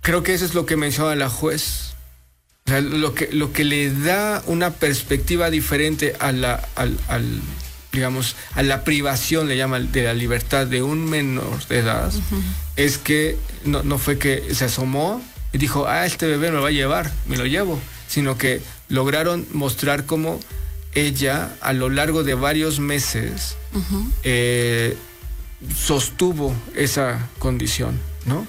creo que eso es lo que menciona la juez. O sea, lo que le da una perspectiva diferente a digamos, a la privación, le llaman, de la libertad de un menor de edad, es que no fue que se asomó y dijo, este bebé me lo va a llevar, me lo llevo, sino que lograron mostrar cómo ella, a lo largo de varios meses, sostuvo esa condición, ¿no?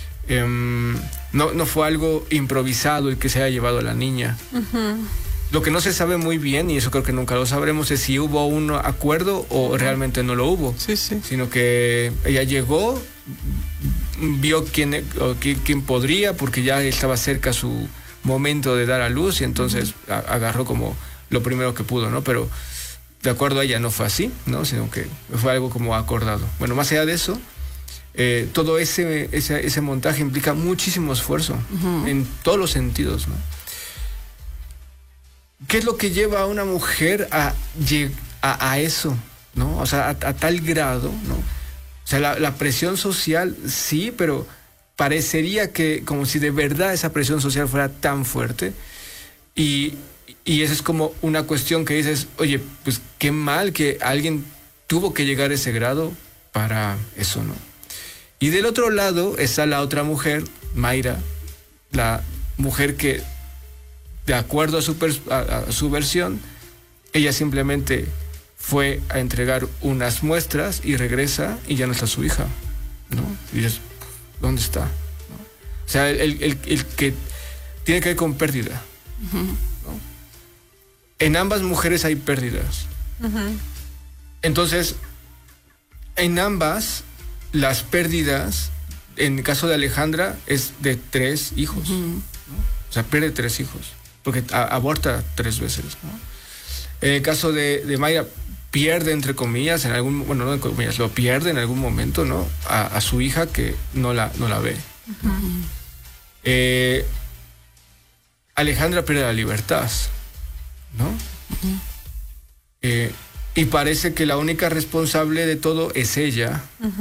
No fue algo improvisado el que se haya llevado a la niña. Lo que no se sabe muy bien, y eso creo que nunca lo sabremos, es si hubo un acuerdo o realmente no lo hubo. Sí. Sino que ella llegó, vio quién podría, porque ya estaba cerca su momento de dar a luz, y entonces agarró como lo primero que pudo, ¿no? Pero de acuerdo a ella no fue así, ¿no? Sino que fue algo como acordado. Bueno, más allá de eso, todo ese montaje implica muchísimo esfuerzo en todos los sentidos, ¿no? ¿Qué es lo que lleva a una mujer a eso, ¿no? O sea, a tal grado, ¿no? O sea, la presión social, sí, pero parecería que como si de verdad esa presión social fuera tan fuerte. Y eso es como una cuestión que dices, oye, pues qué mal que alguien tuvo que llegar a ese grado para eso, ¿no? Y del otro lado está la otra mujer, Mayra, la mujer que, de acuerdo a su versión, ella simplemente fue a entregar unas muestras y regresa y ya no está su hija, ¿no? Y dices, ¿dónde está? ¿No? O sea, el que tiene que ver con pérdida, ¿no? En ambas mujeres hay pérdidas. Entonces, en ambas, las pérdidas, en el caso de Alejandra, es de 3 hijos, ¿no? O sea, pierde 3 hijos. Porque aborta 3 veces, ¿no? En el caso de Mayra, pierde, entre comillas, no en comillas, lo pierde en algún momento, ¿no? A su hija, que no la ve. Alejandra pierde la libertad, ¿no? Y parece que la única responsable de todo es ella.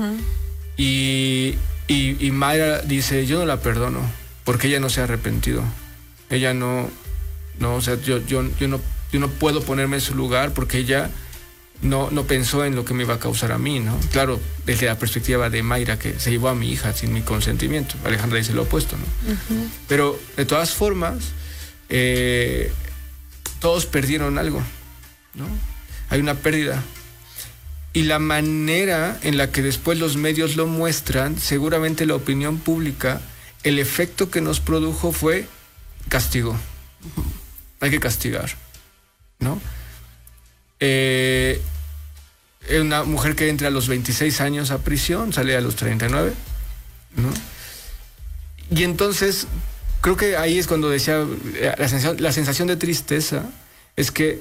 Y Mayra dice, yo no la perdono, porque ella no se ha arrepentido. Ella no, o sea, yo no puedo ponerme en su lugar, porque ella no pensó en lo que me iba a causar a mí, ¿no? Claro, desde la perspectiva de Mayra, que se llevó a mi hija sin mi consentimiento. Alejandra dice lo opuesto, ¿no? Pero de todas formas, todos perdieron algo, ¿no? Hay una pérdida. Y la manera en la que después los medios lo muestran, seguramente la opinión pública, el efecto que nos produjo fue castigo. Hay que castigar, ¿no? Una mujer que entra a los 26 años a prisión, sale a los 39, ¿no? Y entonces, creo que ahí es cuando decía, la sensación de tristeza es que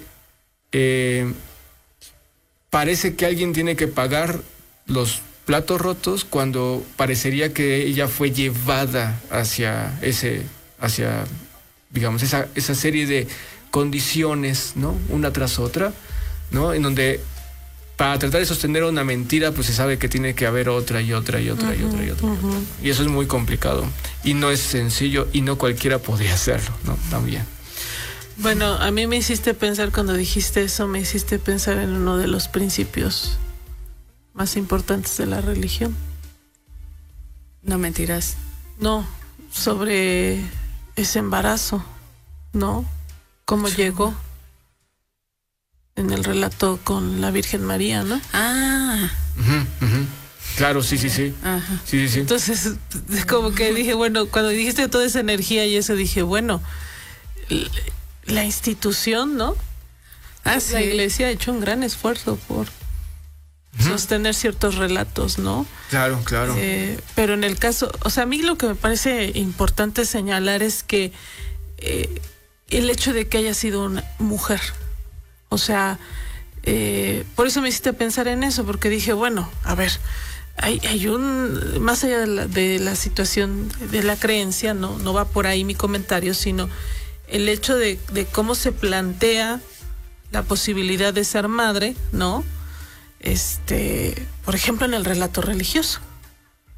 parece que alguien tiene que pagar los platos rotos, cuando parecería que ella fue llevada hacia digamos, esa serie de condiciones, ¿no? Una tras otra, ¿no? En donde para tratar de sostener una mentira, pues se sabe que tiene que haber otra y otra y otra y otra y otra. Y eso es muy complicado. Y no es sencillo, y no cualquiera podría hacerlo, ¿no? También. Bueno, a mí me hiciste pensar, cuando dijiste eso, me hiciste pensar en uno de los principios más importantes de la religión. No mentirás. No, sobre ese embarazo, ¿no? ¿Cómo llegó? En el relato con la Virgen María, ¿no? Claro, sí. Ajá. Sí. Entonces, como que dije, bueno, cuando dijiste toda esa energía y eso, dije, bueno, la institución, ¿no? Sí. La iglesia ha hecho un gran esfuerzo por sostener ciertos relatos, ¿no? Claro. Pero en el caso, o sea, a mí lo que me parece importante señalar es que el hecho de que haya sido una mujer, o sea, por eso me hiciste pensar en eso, porque dije, bueno, a ver, hay un, más allá de la situación de la creencia, no va por ahí mi comentario, sino el hecho de cómo se plantea la posibilidad de ser madre, ¿no? Por ejemplo, en el relato religioso.